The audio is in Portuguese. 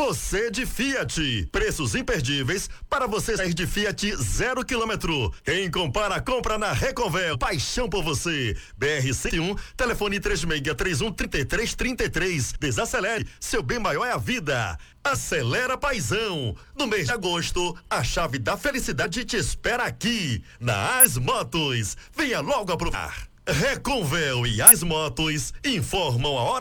Você de Fiat, preços imperdíveis para você sair de Fiat 0 km. Quem compara, compra na Reconvel. Paixão por você. BR-101, telefone 3631-3333. Desacelere, seu bem maior é a vida. Acelera, paizão. No mês de agosto, a chave da felicidade te espera aqui, na As Motos. Venha logo aprovar. Reconvel e As Motos informam a hora